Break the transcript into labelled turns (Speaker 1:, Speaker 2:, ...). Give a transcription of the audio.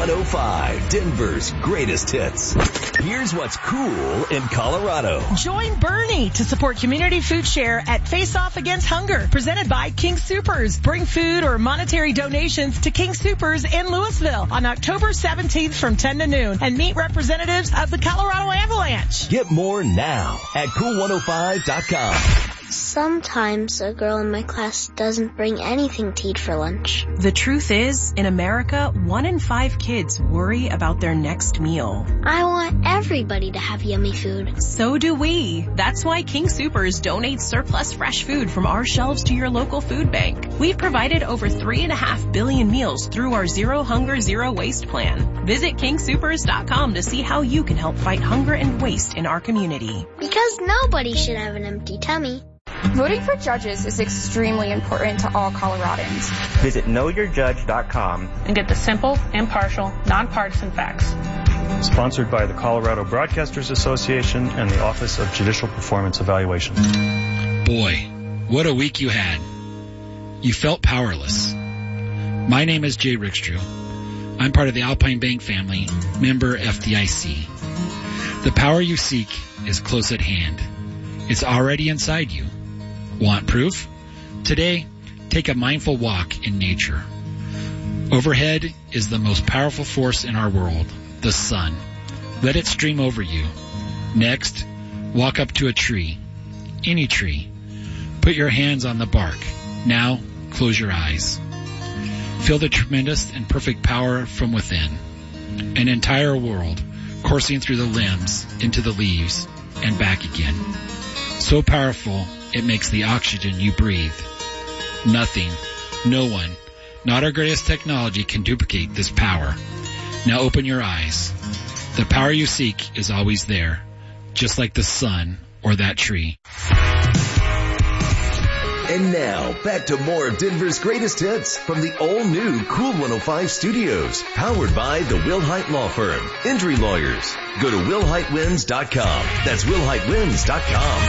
Speaker 1: 105, Denver's greatest hits. Here's what's cool in Colorado.
Speaker 2: Join Bernie to support Community Food Share at Face Off Against Hunger, presented by King Soopers. Bring food or monetary donations to King Soopers in Louisville on October 17th from 10 to noon and meet representatives of the Colorado Avalanche.
Speaker 1: Get more now at cool105.com.
Speaker 3: Sometimes a girl in my class doesn't bring anything to eat for lunch.
Speaker 4: The truth is, in America, 1 in 5 kids worry about their next meal.
Speaker 3: I want everybody to have yummy food.
Speaker 4: So do we. That's why King Soopers donates surplus fresh food from our shelves to your local food bank. We've provided over 3.5 billion meals through our Zero Hunger, Zero Waste plan. Visit KingSoopers.com to see how you can help fight hunger and waste in our community.
Speaker 3: Because nobody should have an empty tummy.
Speaker 5: Voting for judges is extremely important to all Coloradans.
Speaker 6: Visit knowyourjudge.com
Speaker 7: and get the simple, impartial, nonpartisan facts.
Speaker 8: Sponsored by the Colorado Broadcasters Association and the Office of Judicial Performance Evaluation.
Speaker 9: Boy, what a week you had. You felt powerless. My name is Jay Rickstrew. I'm part of the Alpine Bank family, member FDIC. The power you seek is close at hand. It's already inside you. Want proof? Today, take a mindful walk in nature. Overhead is the most powerful force in our world, the sun. Let it stream over you. Next, walk up to a tree, any tree. Put your hands on the bark. Now, close your eyes. Feel the tremendous and perfect power from within. An entire world coursing through the limbs, into the leaves, and back again. So powerful, it makes the oxygen you breathe. Nothing, no one, not our greatest technology can duplicate this power. Now open your eyes. The power you seek is always there, just like the sun or that tree.
Speaker 1: And now, back to more of Denver's greatest hits from the all-new Cool 105 Studios, powered by the Wilhite Law Firm, Injury Lawyers. Go to WilhiteWins.com. That's WilhiteWins.com.